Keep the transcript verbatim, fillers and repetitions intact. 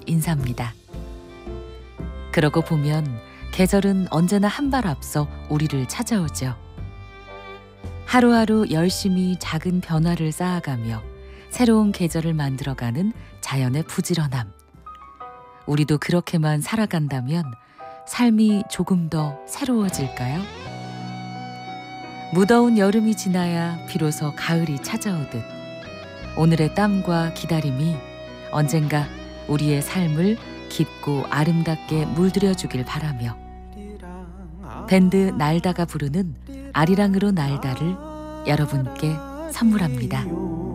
인사입니다. 그러고 보면 계절은 언제나 한 발 앞서 우리를 찾아오죠. 하루하루 열심히 작은 변화를 쌓아가며 새로운 계절을 만들어가는 자연의 부지런함. 우리도 그렇게만 살아간다면 삶이 조금 더 새로워질까요? 무더운 여름이 지나야 비로소 가을이 찾아오듯 오늘의 땀과 기다림이 언젠가 우리의 삶을 깊고 아름답게 물들여주길 바라며 밴드 날다가 부르는 아리랑으로 날다를 여러분께 선물합니다.